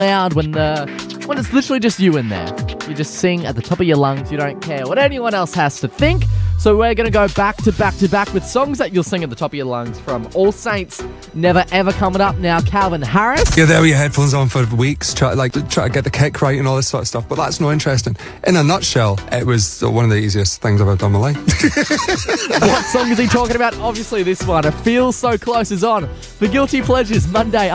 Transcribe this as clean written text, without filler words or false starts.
loud when it's literally just you in there. You just sing at the top of your lungs. You don't care what anyone else has to think. So we're going to go back to back to back with songs that you'll sing at the top of your lungs from All Saints. Never Ever coming up now. Calvin Harris. You're there with your headphones on for weeks, try to get the kick right and all this sort of stuff, but that's no interesting. In a nutshell, it was one of the easiest things I've ever done in my life. What song is he talking about? Obviously this one. It Feels So Close is on for Guilty Pleasures Monday.